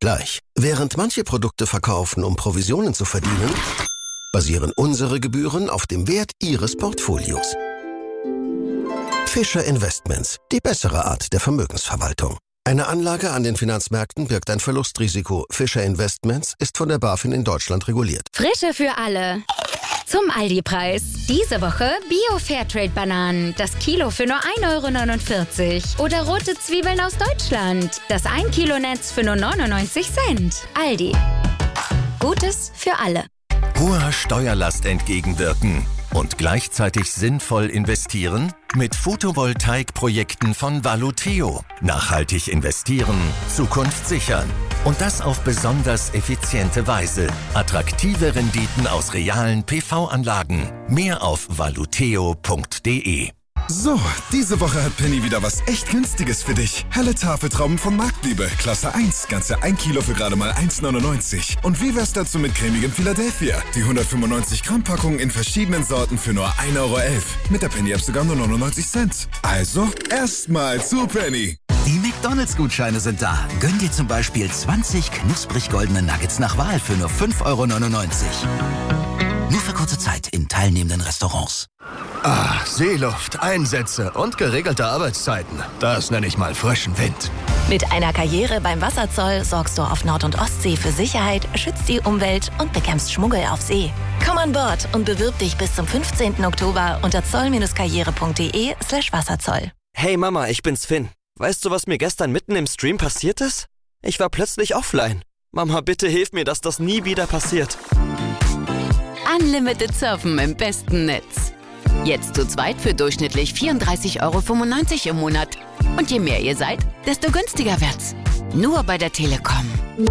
gleich. Während manche Produkte verkaufen, um Provisionen zu verdienen, basieren unsere Gebühren auf dem Wert Ihres Portfolios. Fischer Investments, die bessere Art der Vermögensverwaltung. Eine Anlage an den Finanzmärkten birgt ein Verlustrisiko. Fischer Investments ist von der BaFin in Deutschland reguliert. Frische für alle. Zum Aldi-Preis. Diese Woche Bio-Fairtrade-Bananen. Das Kilo für nur 1,49 €. Oder rote Zwiebeln aus Deutschland. Das 1 Kilo Netz für nur 99 Cent. Aldi. Gutes für alle. Hoher Steuerlast entgegenwirken und gleichzeitig sinnvoll investieren? Mit Photovoltaikprojekten von Valuteo. Nachhaltig investieren, Zukunft sichern. Und das auf besonders effiziente Weise. Attraktive Renditen aus realen PV-Anlagen. Mehr auf valuteo.de. So, diese Woche hat Penny wieder was echt Günstiges für dich. Helle Tafeltrauben von Marktliebe, Klasse 1, ganze 1 Kilo für gerade mal 1,99. Und wie wär's dazu mit cremigem Philadelphia? Die 195 Gramm Packung in verschiedenen Sorten für nur 1,11 €. Mit der Penny-App sogar nur 99 Cent. Also, erstmal zu Penny. Die McDonald's-Gutscheine sind da. Gönn dir zum Beispiel 20 knusprig goldene Nuggets nach Wahl für nur 5,99 €. Nur für kurze Zeit in teilnehmenden Restaurants. Ah, Seeluft, Einsätze und geregelte Arbeitszeiten. Das nenne ich mal frischen Wind. Mit einer Karriere beim Wasserzoll sorgst du auf Nord- und Ostsee für Sicherheit, schützt die Umwelt und bekämpfst Schmuggel auf See. Komm an Bord und bewirb dich bis zum 15. Oktober unter zoll-karriere.de/Wasserzoll. Hey Mama, ich bin's Finn. Weißt du, was mir gestern mitten im Stream passiert ist? Ich war plötzlich offline. Mama, bitte hilf mir, dass das nie wieder passiert. Unlimited Surfen im besten Netz. Jetzt zu zweit für durchschnittlich 34,95 € im Monat. Und je mehr ihr seid, desto günstiger wird's. Nur bei der Telekom.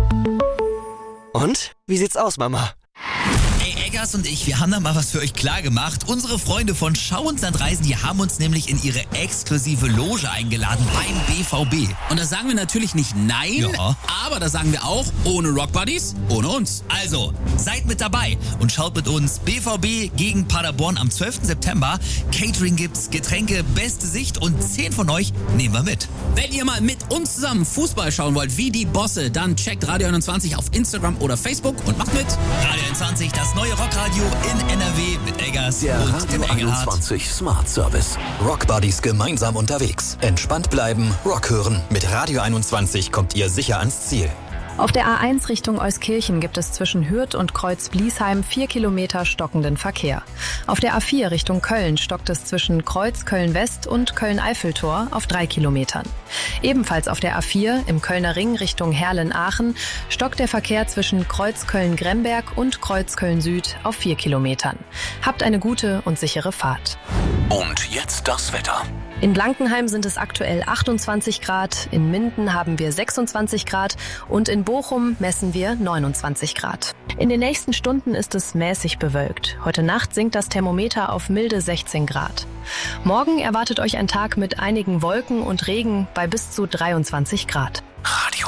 Und? Wie sieht's aus, Mama? Hey, Eggers und ich, wir haben da mal was für euch klar gemacht. Unsere Freunde von Schau & Sandreisen, die haben uns nämlich in ihre exklusive Loge eingeladen beim BVB. Und da sagen wir natürlich nicht nein, Ja. aber da sagen wir auch, ohne Rock Buddies, ohne uns. Also, seid mit dabei und schaut mit uns BVB gegen Paderborn am 12. September. Catering gibt's, Getränke, beste Sicht und 10 von euch nehmen wir mit. Wenn ihr mal mit uns zusammen Fußball schauen wollt, wie die Bosse, dann checkt Radio 21 auf Instagram oder Facebook und macht mit. Radio 21, das neue Rockradio in NRW mit Eggers Der und dem Radio Engelhardt. 21 Smart Service. Rock Buddies gemeinsam unterwegs. Entspannt bleiben, Rock hören. Mit Radio 21 kommt ihr sicher ans Ziel. Auf der A1 Richtung Euskirchen gibt es zwischen Hürth und Kreuz-Bliesheim 4 Kilometer stockenden Verkehr. Auf der A4 Richtung Köln stockt es zwischen Kreuz Köln-West und Köln-Eiffeltor auf 3 Kilometern. Ebenfalls auf der A4 im Kölner Ring Richtung Herlen-Aachen stockt der Verkehr zwischen Kreuz Köln-Gremberg und Kreuz Köln-Süd auf 4 Kilometern. Habt eine gute und sichere Fahrt. Und jetzt das Wetter. In Blankenheim sind es aktuell 28 Grad, in Minden haben wir 26 Grad und in Bochum messen wir 29 Grad. In den nächsten Stunden ist es mäßig bewölkt. Heute Nacht sinkt das Thermometer auf milde 16 Grad. Morgen erwartet euch ein Tag mit einigen Wolken und Regen bei bis zu 23 Grad. Radio